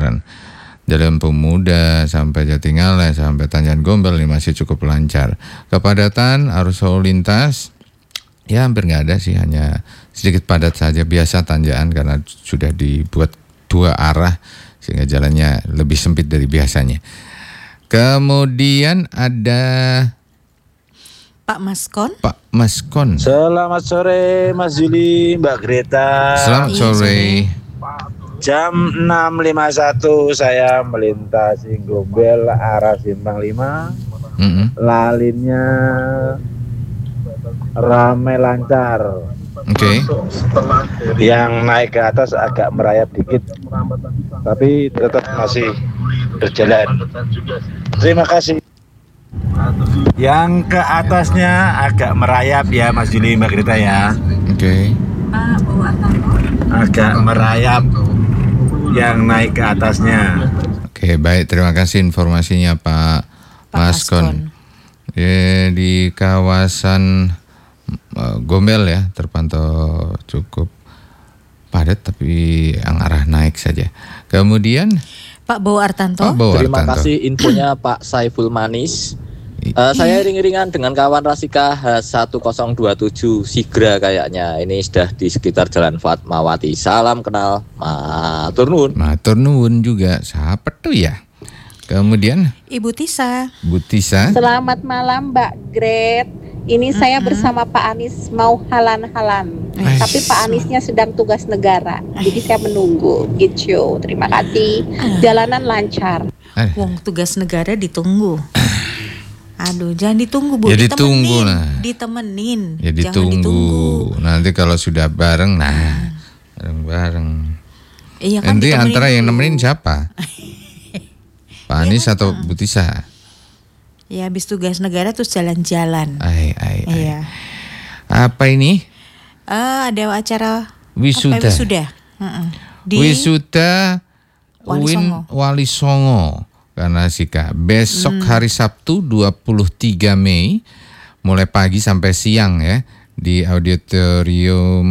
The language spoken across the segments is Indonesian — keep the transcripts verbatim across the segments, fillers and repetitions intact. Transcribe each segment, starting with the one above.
sekitaran Jalan Pemuda sampai Jatingaleh sampai Tanjung Gombel ini masih cukup lancar. Kepadatan arus lalu lintas ya hampir nggak ada sih, hanya sedikit padat saja, biasa tanjakan karena sudah dibuat dua arah sehingga jalannya lebih sempit dari biasanya. Kemudian ada Pak Maskon. Pak Maskon. Selamat sore Mas Juli, Mbak Greta. Selamat sore. Jam enam lima puluh satu saya melintasi Gombel arah Simpang lima. Mm-hmm. Lalinnya ramai lancar. Oke. Okay. Yang naik ke atas agak merayap dikit, tapi tetap masih berjalan. Terima kasih. Yang ke atasnya agak merayap ya Mas Juli, Mbak Grita ya. Oke. Okay. Agak merayap yang naik ke atasnya. Oke, okay, baik, terima kasih informasinya Pak, Pak Maskon. Maskon. Ya, di kawasan uh, Gombel ya terpantau cukup padat tapi yang arah naik saja. Kemudian Pak Bowo Artanto. Pak Bowo Terima Artanto. kasih infonya Pak Saiful Manis. Uh, saya ring-ringan dengan kawan Rasika H satu nol dua tujuh Sigra kayaknya. Ini sudah di sekitar Jalan Fatmawati. Salam kenal, matur nuwun. Matur nuwun juga. Siapa tuh ya? Kemudian Ibu Tisa. Bu Tisa. Selamat malam Mbak Gret. Ini mm-hmm. saya bersama Pak Anies mau halan-halan. Eish. Tapi Pak Aniesnya sedang tugas negara. Eish. Jadi saya menunggu gitu. Terima kasih. Jalanan lancar. Wong tugas negara ditunggu. Aduh, jangan ditunggu Bu, ya ditunggu ditemenin, lah. ditemenin. Ya ditunggu. Jangan ditunggu. Nanti kalau sudah bareng, nah bareng-bareng. Iya kan. Nanti antara dulu. yang nemenin siapa? Pak Anies ya, atau Bu Tisa? Ya habis tugas negara terus jalan-jalan. Ay, ay, ay. Iya. Apa ini? Uh, ada acara wisuda. Apa, wisuda. Uh-uh. Di Wisuda Wali Win Songo. Wali Songo. Karena Sika besok hmm. hari Sabtu dua puluh tiga Mei mulai pagi sampai siang ya di auditorium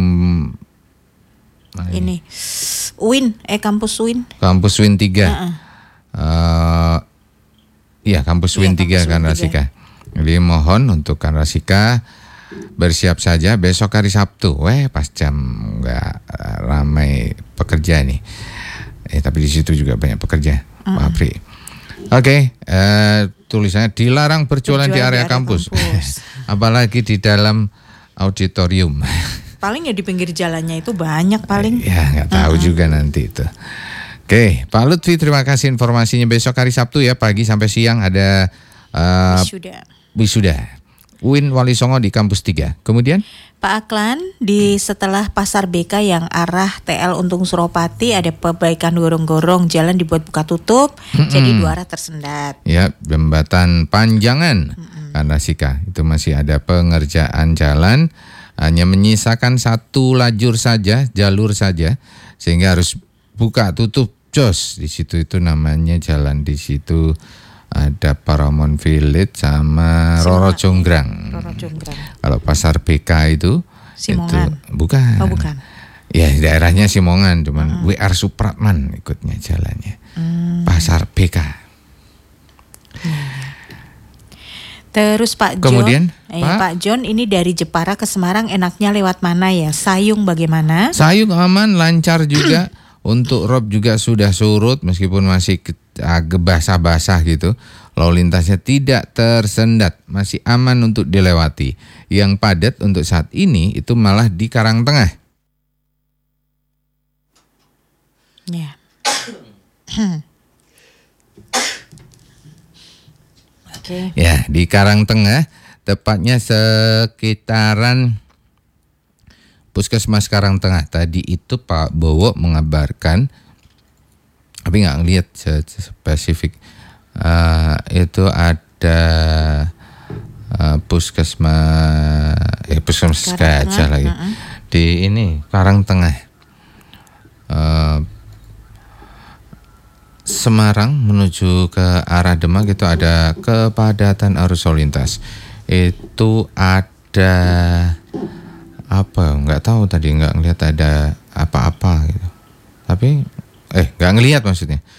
ini U I N eh kampus U I N kampus U I N tiga. Uh-uh. Uh, iya kampus U I N tiga kan Rasika. Jadi mohon untuk kan Rasika bersiap saja besok hari Sabtu. Weh pas jam nggak ramai pekerja nih. Eh tapi di situ juga banyak pekerja. Uh-uh. Pak Apri. Oke, okay, uh, tulisannya dilarang berjualan, berjualan di area, di area kampus, kampus. Apalagi di dalam auditorium. Paling ya di pinggir jalannya itu banyak paling. Ya nggak tahu uh-huh. juga nanti itu. Oke, okay, Pak Lutfi terima kasih informasinya. Besok hari Sabtu ya pagi sampai siang ada uh, wisuda. Wisuda. U I N Wali Songo di kampus tiga. Kemudian Pak Aklan, di setelah pasar B K yang arah T L Untung Suropati ada perbaikan gorong-gorong, jalan dibuat buka tutup, mm-hmm. jadi dua arah tersendat. Ya, jembatan Panjangan, mm-hmm. karena Sika itu masih ada pengerjaan jalan, hanya menyisakan satu lajur saja, jalur saja, sehingga harus buka tutup jos di situ itu namanya jalan di situ. Ada Paramount Village sama Roro Jonggrang. Roro Jonggrang. Kalau pasar B K itu Simongan. Itu, bukan. Oh bukan. Ya daerahnya Simongan, cuman hmm. W R Supratman ikutnya jalannya. Hmm. Pasar B K. Hmm. Terus Pak John. Kemudian eh, Pak? Pak John ini dari Jepara ke Semarang enaknya lewat mana ya? Sayung bagaimana? Sayung aman, lancar juga. Untuk Rob juga sudah surut meskipun masih agak basah-basah gitu. Lalu lintasnya tidak tersendat, masih aman untuk dilewati. Yang padat untuk saat ini itu malah di Karangtengah. Ya. Oke. Ya, di Karangtengah tepatnya sekitaran Puskesmas Karangtengah. Tadi itu Pak Bowo mengabarkan, tapi nggak ngelihat spesifik. Uh, itu ada uh, puskesmas, eh puskesmas Gajah lagi uh-uh. di ini Karangtengah. Uh, Semarang menuju ke arah Demak itu ada kepadatan arus lalu lintas. Itu ada apa nggak tahu tadi nggak ngelihat ada apa-apa gitu, tapi eh nggak ngelihat maksudnya